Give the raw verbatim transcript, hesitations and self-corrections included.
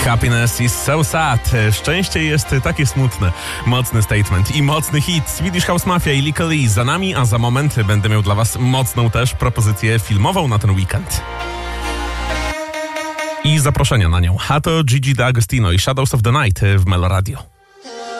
Happiness is so sad. Szczęście jest takie smutne. Mocny statement i mocny hit. Swedish House Mafia i Lykke Li za nami, a za moment będę miał dla was mocną też propozycję filmową na ten weekend. I zaproszenia na nią. A to Gigi D'Agostino i Shadows of the Night w Melo Radio.